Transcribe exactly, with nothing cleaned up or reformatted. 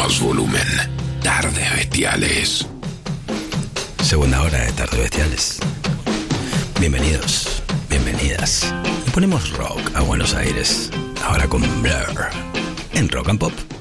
más volumen. Tardes Bestiales. Segunda hora de Tardes Bestiales. Bienvenidos, bienvenidas. Y ponemos rock a Buenos Aires. Ahora con Blur. En Rock and Pop.